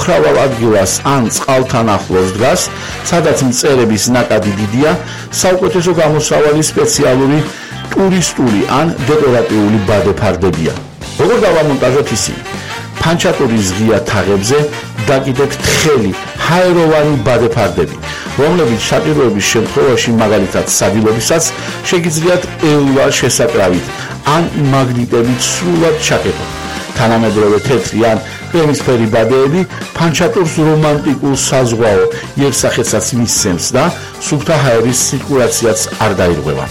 მოხრავალ ადგილას ან წყალთან ახლოს დგას, სადაც მწერების ნაკადი დიდია, საუკეთესო გამოსავალი სპეციალური ტურისტული ან დეკორატიული ბადე-ფარდებია. როგორ დავამონტაჟოთ ისინი? ფანჩატურის ღია თაღებზე დაკიდეთ თხელი ჰაეროვანი ბადე-ფარდები, რომლებიც საჭიროების შემთხვევაში, მაგალითად სადილობისას, შეგიძლიათ ელვა შესაკრავით ან მაგნიტებით სრულად ჩაკეტოთ. თანამედროვე თეთრი ან კრემისფერი ბადეები ფანჩატურს რომანტიკულ საზღვაო იერსახესაც მისცემს და სუფთა ჰაერის ცირკულაციაც არ დაირღვევა.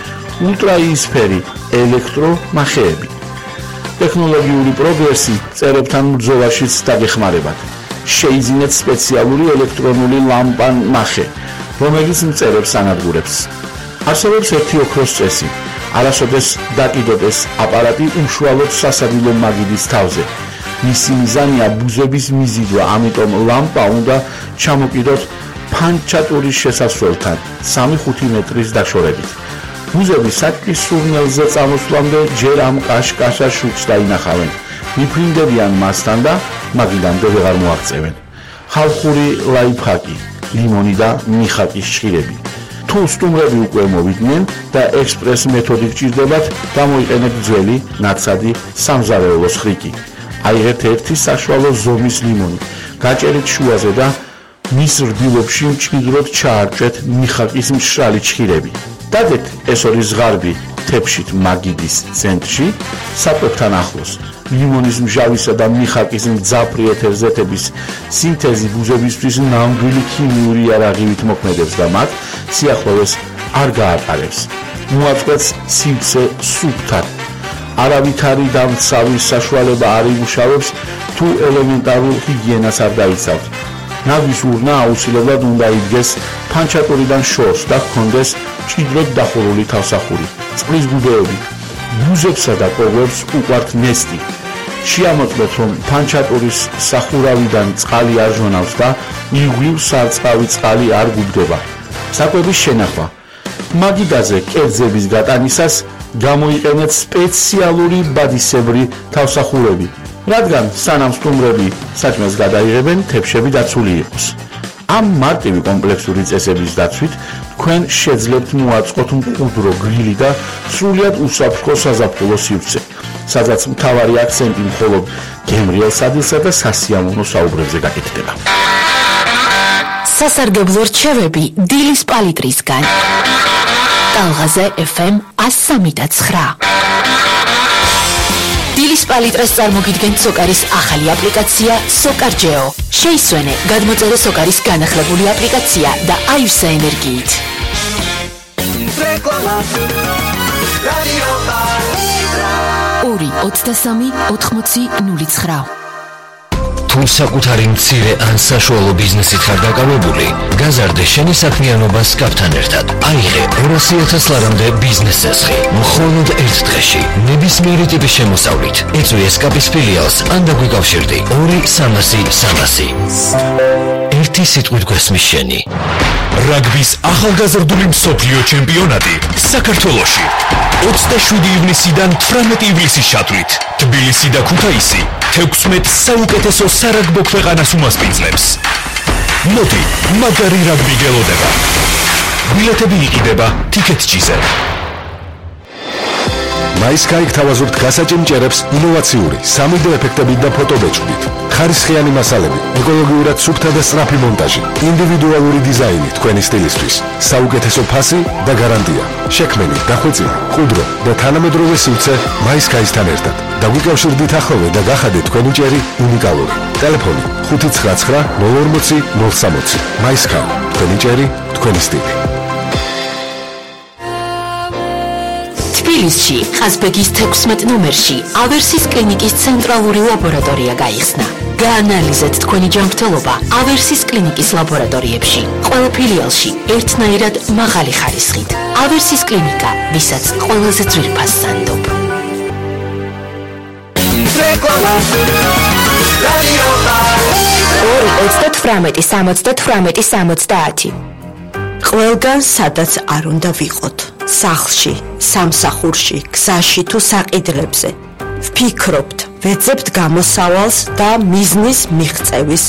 ულტრაიისფერი ელექტრომახეები. ტექნოლოგიური პროგრესი მწერებთან ბრძოლაშიც დაგეხმარებათ. შეიძინეთ სპეციალური ელექტრონული ლამპა-ნახე, რომელიც მწერებს ანადგურებს. არსებობს ერთი ოქროს წესი. არასოდეს დაკიდოთ ეს აპარატი უშუალოდ სასადილო მაგიდის თავზე. მისი მიზანია ბუზების მიზიდვა, ამიტომ ლამპა უნდა ჩამოკიდოთ ფანჩატურის შესასვლელთან 3-5 მეტრის დაშორებით. ბუზები საჭმლის სურნელზე წამოსვლამდე ჯერ ამ კაშკაშა შუქს დაინახავენ, მიფრინდებიან მასთან და მაგიდამდე ვეღარ მოაღწევენ. ხალხური ლაიფჰაკი, ლიმონი და მიხაკის ჭირები. თუ სტუმრები უკვე მოვიდნენ და ექსპრეს მეთოდი გჭირდებათ, გამოიყენეთ ძველი, ნაცადი სამზარეულოს ხრიკი. აიღეთ ერთი საშუალო ზომის ლიმონი, გაჭერით შუაზე და მის რბილობში მჭიდროდ ჩაარჭეთ მიხაკის მშრალი ჭირები. დაგეთ ეს ორი ზღარბი თეფშით მაგიდის ცენტრში, საკვებთან ახლოს. ლიმონის მჟავისა და მიხაკის მძაფრი ეთერზეთების სინთეზი ბუზებისთვის ნამდვილი ქიმიური იარაღივით მოქმედებს და მათ სიახლოვეს არ გაატარებს. მოაწყვეტს სივრცე სუფთად. არავითარი დამცავის საშუალება არ იმუშავებს, თუ ელემენტარულ ჰიგიენას არ დაიცავთ. ნაგვის ურნა აუცილებლად უნდა იდგეს ფანჩატურიდან შორს და ჰქონდეს მჭიდროდ დახურული თავსახური. წყლის ბუდეები. ბუზებსა და კოღებს უყვართ ნესტი. შეამოწმეთ, რომ ფანჩატურის სახურავიდან წყალი არ ჟონავს და იღვლივ სარწყავი წყალი არ გუბდება. საკვების შენახვა. მაგიდაზე კერძების გატანისას გამოიყენეთ სპეციალური ბადისებრი თავსახურები, რადგან სანამ სტუმრები საჭმელს გადაიღებენ, თეფშები დაცული იყოს. ამ მარტივი კომპლექსური წესების დაცვით თქვენ შეძლებთ მოაწყოთ მყუდრო გრილი და სრულიად უსაფრთხო საზაფხულო სივრცე, სადაც მთავარი აქცენტი მხოლოდ გემრიელ სადილსა და სასიამოვნო საუბრებზე გაკეთდება. სასარგებლო რჩევები დილის პალიტრისგან. ტალღაზე FM 103.9. დილის პალიტრას წარმოგიდგენთ სოკარის ახალი აპლიკაცია სოკარჯეო. შეისვენე გადმოწერე სოკარის განახლებული აპლიკაცია და აივსე ენერგიით. ორი 23 80 09. თუ საკუთარი მცირე ან საშუალო ბიზნესით ხარ დაკავებული, გაზარდე შენი საქმიანობა სკაფთან ერთად. აიღე 200,000 ლარამდე ბიზნეს წესხი, მხოლოდ ერთ დღეში, ნებისმიერი ტიპის შემოსავლით. ეწვი ესკაპის ფილიალს ან დაგვიკავშირდი 2-300-300. ერთი სიტყვით გვესმის შენი. რაგბის ახალგაზრდული მსოფლიო ჩემპიონატი საქართველოში 27 ივნისიდან 18 ივლისის ჩათვლით. თბილისი და ქუთაისი 16 საუკეთესო სარაგბო ქვეყანას უმასპინძლებს. მოდი, მაგარი რაგბი გელოდება. ბილეთები იყიდება TicketJet-ზე. MySky გთავაზობთ გასაჭიმ ჭერებს ინოვაციური 3D ეფექტებით და ფოტობეჭდით. ხარისხიანი მასალები, ეკოლოგიურად სუფთა და სწრაფი მონტაჟი, ინდივიდუალური დიზაინი თქვენი სტილისთვის, საუკეთესო ფასი და გარანტია. შექმენი, დახვეწილი, მყუდრო და თანამედროვე სივრცე MySky-სთან ერთად. დაგვიკავშირდით ახლოვე და გახადეთ თქვენი ჭერი უნიკალური. ტელეფონი 599 040 060. MySky, თქვენი ჭერი, თქვენი სტილი. თბილისში, ყაზბეგის 16 ნომერში, ავერსის კლინიკის ცენტრალური ლაბორატორია გაიხსნა. გაანალიზეთ თქვენი ჯანმრთელობა ავერსის კლინიკის ლაბორატორიებში. ყველა ფილიალში ერთნაირად მაღალი ხარისხით. ავერსის კლინიკა, ვისაც ყველაზე ძვირფას სანდობ. ორი 28 70. ყველგან სადაც არ უნდა ვიყოთ. სახლში, სამსახურში, გზაში თუ საყიდლებზე. ვფიქრობთ, ვეძებთ გამოსავალს და მიზნის მიღწევის